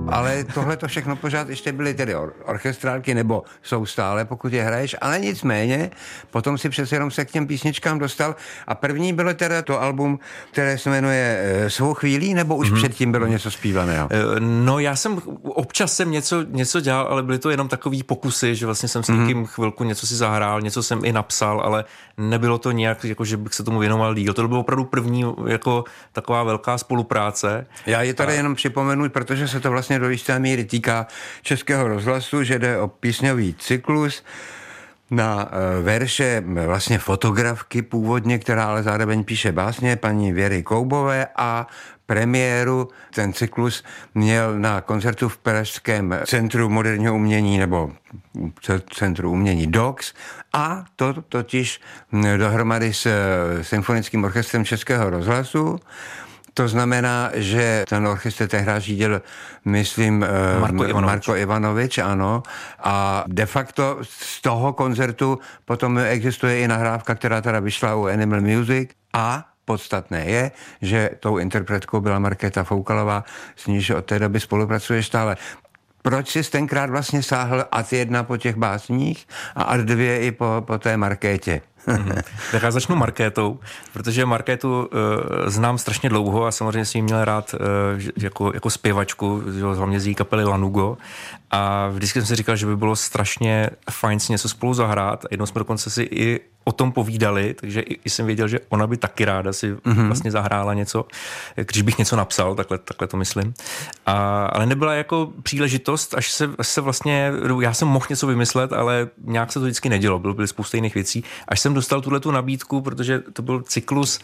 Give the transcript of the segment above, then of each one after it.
Ale tohle to všechno pořád ještě byly tedy orchestrálky, nebo jsou stále, pokud je hraješ, ale nicméně potom si přece jenom se k těm písničkám dostal a první bylo teda to album, které se jmenuje Svou chvílí, nebo už předtím bylo něco zpívaného? No já jsem občas něco dělal, ale byly to jenom takový pokusy, že vlastně jsem s někým chvilku něco si zahrál, něco jsem i napsal, ale nebylo to nějak, jako že bych se tomu věnoval díl. To bylo opravdu první jako taková velká spolupráce. Já je tady jenom připomenu, protože se to vlastně do jisté míry týká Českého rozhlasu, že jde o písňový cyklus na verše vlastně fotografky původně, která ale zároveň píše básně, paní Věry Koubové, a premiéru ten cyklus měl na koncertu v Pražském centru moderního umění nebo centru umění DOX a to totiž dohromady s Symfonickým orchestrem Českého rozhlasu. To znamená, že ten orchestr tehdy řídil, myslím, Marko Ivanovič, ano. A de facto z toho koncertu potom existuje i nahrávka, která teda vyšla u Animal Music a podstatné je, že tou interpretkou byla Markéta Foukalová, s níž od té doby spolupracuješ stále. Proč jsi tenkrát vlastně sáhl ad 1 po těch básních a ad 2 i po té Markétě? Tak já začnu Markétou, protože Markétu znám strašně dlouho a samozřejmě si ji měl rád jako zpěvačku, hlavně z její kapely Lanugo. A vždycky jsem si říkal, že by bylo strašně fajn si něco spolu zahrát. A jednou jsme dokonce si i o tom povídali, takže i jsem věděl, že ona by taky ráda si vlastně zahrála něco, když bych něco napsal, takhle to myslím. Ale nebyla jako příležitost, až se vlastně, já jsem mohl něco vymyslet, ale nějak se to vždycky nedělo, byly spousta jiných věcí. Až jsem dostal tuhletu nabídku, protože to byl cyklus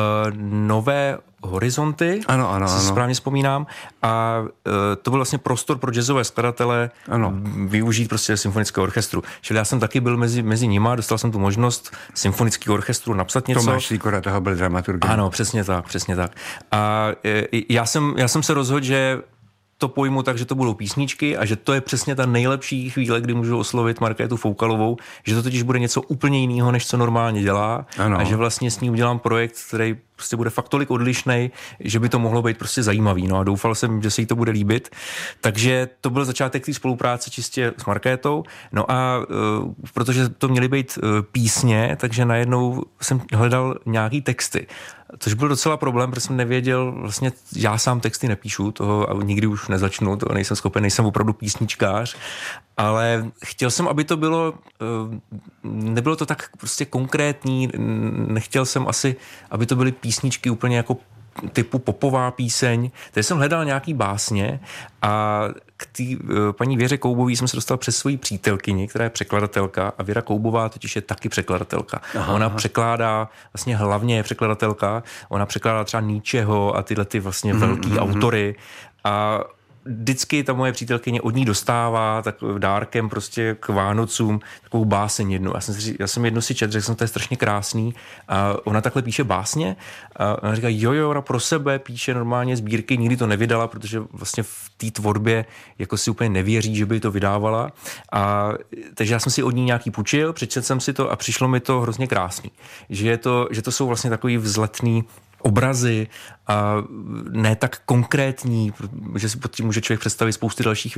Nové horizonty, ano. správně vzpomínám, a to byl vlastně prostor pro jazzové skladatele využít prostě symfonického orchestru. Čili já jsem taky byl mezi nima, dostal jsem tu možnost symfonického orchestru napsat něco. Tomáš Sýkora, toho byl dramaturgem. Ano, přesně tak. A já jsem se rozhodl, že to pojmu tak, že to budou písničky a že to je přesně ta nejlepší chvíle, kdy můžu oslovit Markétu Foukalovou, že to totiž bude něco úplně jiného, než co normálně dělá, a že vlastně s ní udělám projekt, který prostě bude fakt tolik odlišnej, že by to mohlo být prostě zajímavý. No a doufal jsem, že se jí to bude líbit. Takže to byl začátek té spolupráce čistě s Markétou. No a protože to měly být písně, takže najednou jsem hledal nějaký texty. Což byl docela problém, protože jsem nevěděl, vlastně já sám texty nepíšu, toho a nikdy už nezačnu, to nejsem schopen, nejsem opravdu písničkář, ale chtěl jsem, aby to bylo, nebylo to tak prostě konkrétní, nechtěl jsem asi, aby to byly písničky úplně jako typu popová píseň. Takže jsem hledal nějaký básně a k té paní Věře Koubový jsem se dostal přes svoji přítelkyni, která je překladatelka, a Věra Koubová totiž je taky překladatelka. Ona překládá, vlastně hlavně je překladatelka, ona překládá třeba Nietzscheho a tyhle ty vlastně velký autory a vždycky ta moje přítelkyně od ní dostává takovým dárkem prostě k Vánocům takovou báseň jednu. Já jsem jednu si četl, řekl jsem, to je strašně krásný. A ona takhle píše básně a ona říká, jo, ona pro sebe píše normálně sbírky, nikdy to nevydala, protože vlastně v té tvorbě jako si úplně nevěří, že by to vydávala. Takže já jsem si od ní nějaký půjčil, přečetl jsem si to a přišlo mi to hrozně krásný. Že to jsou vlastně takový vzletný obrazy a ne tak konkrétní, že si pod tím může člověk představit spousty dalších